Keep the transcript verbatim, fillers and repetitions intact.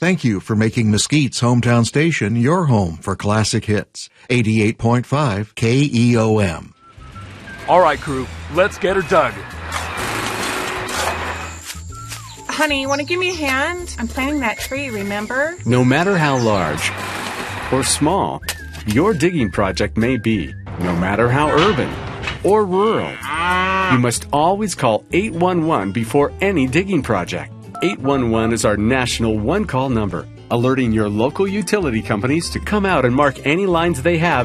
Thank you for making Mesquite's hometown station your home for classic hits. eighty-eight point five K E O M. All right, crew, let's get her dug. Honey, you want to give me a hand? I'm planting that tree, remember? No matter how large or small your digging project may be, no matter how urban or rural, you must always call eight one one before any digging project. eight one one is our national one-call number, alerting your local utility companies to come out and mark any lines they have